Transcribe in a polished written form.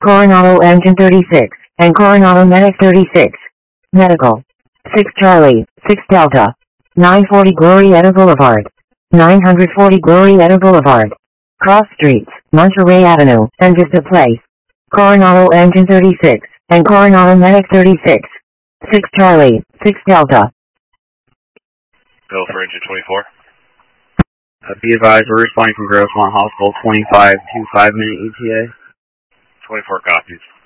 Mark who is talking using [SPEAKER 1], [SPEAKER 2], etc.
[SPEAKER 1] Coronado Engine 36, and Coronado Medic 36. Medical. 6 Charlie, 6 Delta. 940 Glorieta Boulevard. 940 Glorieta Boulevard. Cross Streets, Monterey Avenue, and Vista Place. Coronado Engine 36, and Coronado Medic 36. 6 Charlie, 6 Delta.
[SPEAKER 2] Go for engine 24.
[SPEAKER 3] Be advised, we're responding from Grossmont Hospital 25 to 5-minute ETA.
[SPEAKER 2] 24 copies.